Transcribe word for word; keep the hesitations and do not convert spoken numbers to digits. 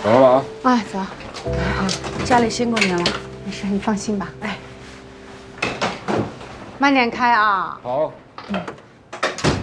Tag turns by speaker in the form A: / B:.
A: 走了啊！
B: 哎，走。啊，家里辛苦你了，没事，你放心吧。哎，慢点开啊。
A: 好。
B: 嗯。